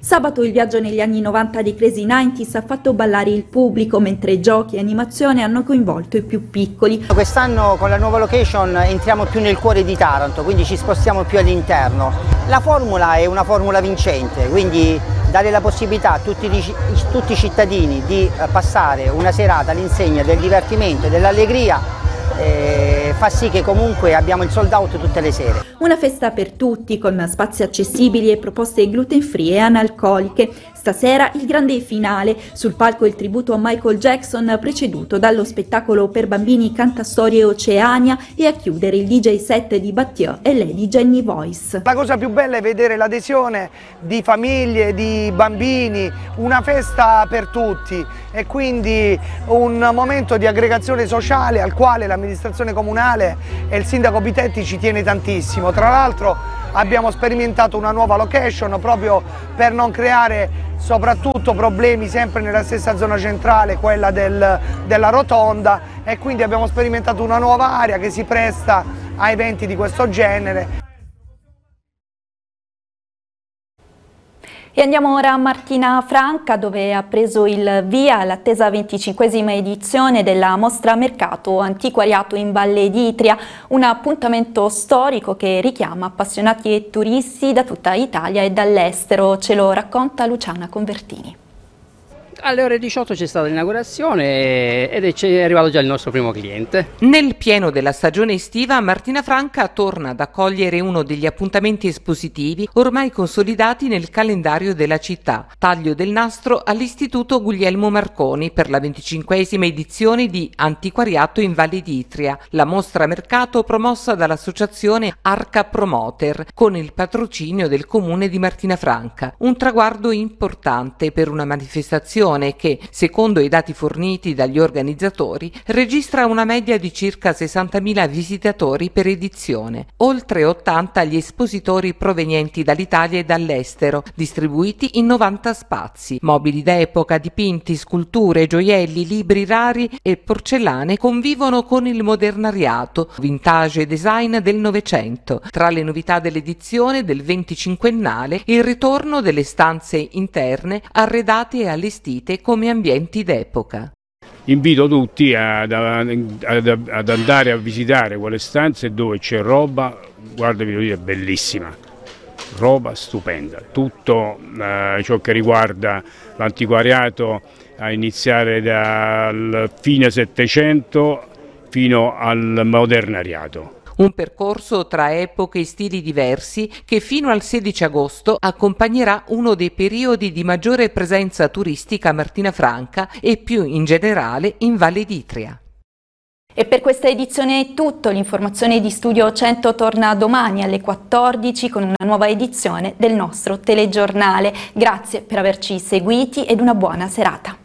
Sabato il viaggio negli anni 90 dei Crazy 90s ha fatto ballare il pubblico, mentre giochi e animazione hanno coinvolto i più piccoli. Quest'anno con la nuova location entriamo più nel cuore di Taranto, quindi ci spostiamo più all'interno. La formula è una formula vincente, quindi dare la possibilità a tutti i cittadini di passare una serata all'insegna del divertimento e dell'allegria fa sì che comunque abbiamo il sold out tutte le sere. Una festa per tutti, con spazi accessibili e proposte gluten free e analcoliche. Stasera il grande finale, sul palco il tributo a Michael Jackson preceduto dallo spettacolo per bambini Cantastorie Oceania e a chiudere il DJ set di Battieu e Lady Jenny Voice. La cosa più bella è vedere l'adesione di famiglie, di bambini, una festa per tutti e quindi un momento di aggregazione sociale al quale l'amministrazione comunale e il sindaco Pitetti ci tiene tantissimo. Tra l'altro abbiamo sperimentato una nuova location proprio per non creare soprattutto problemi sempre nella stessa zona centrale, quella della rotonda, e quindi abbiamo sperimentato una nuova area che si presta a eventi di questo genere. E andiamo ora a Martina Franca, dove ha preso il via l'attesa 25esima edizione della mostra mercato antiquariato in Valle d'Itria, un appuntamento storico che richiama appassionati e turisti da tutta Italia e dall'estero. Ce lo racconta Luciana Convertini. Alle ore 18 c'è stata l'inaugurazione ed è arrivato già il nostro primo cliente. Nel pieno della stagione estiva, Martina Franca torna ad accogliere uno degli appuntamenti espositivi ormai consolidati nel calendario della città. Taglio del nastro all'Istituto Guglielmo Marconi per la 25esima edizione di Antiquariato in Valle d'Itria, la mostra mercato promossa dall'associazione Arca Promoter con il patrocinio del comune di Martina Franca. Un traguardo importante per una manifestazione che, secondo i dati forniti dagli organizzatori, registra una media di circa 60.000 visitatori per edizione, oltre 80 gli espositori provenienti dall'Italia e dall'estero, distribuiti in 90 spazi. Mobili d'epoca, dipinti, sculture, gioielli, libri rari e porcellane convivono con il modernariato, vintage e design del Novecento. Tra le novità dell'edizione del 25ennale, il ritorno delle stanze interne arredate e allestite come ambienti d'epoca. Invito tutti ad andare a visitare quelle stanze dove c'è roba, guarda, vi devo dire, bellissima, roba stupenda. Tutto ciò che riguarda l'antiquariato, a iniziare dal fine Settecento fino al modernariato. Un percorso tra epoche e stili diversi che fino al 16 agosto accompagnerà uno dei periodi di maggiore presenza turistica a Martina Franca e più in generale in Valle d'Itria. E per questa edizione è tutto. L'informazione di Studio 100 torna domani alle 14 con una nuova edizione del nostro telegiornale. Grazie per averci seguiti ed una buona serata.